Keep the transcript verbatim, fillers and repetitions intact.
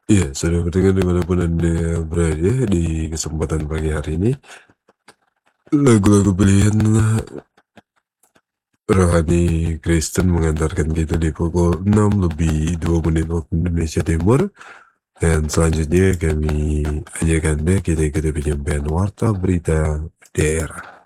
Iya, sudah berdengar dimanapun Anda berada di kesempatan pagi hari ini. Lagu-lagu pilihan rohani Kristen mengantarkan kita di pukul enam lebih dua menit waktu Indonesia Timur. Dan selanjutnya kami ajak Anda kita ikuti penyampaian warta berita daerah.